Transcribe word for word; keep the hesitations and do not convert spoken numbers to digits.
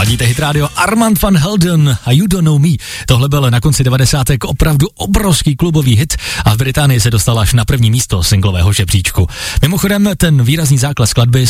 Ladíte Hit Radio, Armand van Helden a You Don't Know Me. Tohle byl na konci devadesátek opravdu obrovský klubový hit a v Británii se dostal až na první místo singlového žebříčku. Mimochodem ten výrazný základ skladby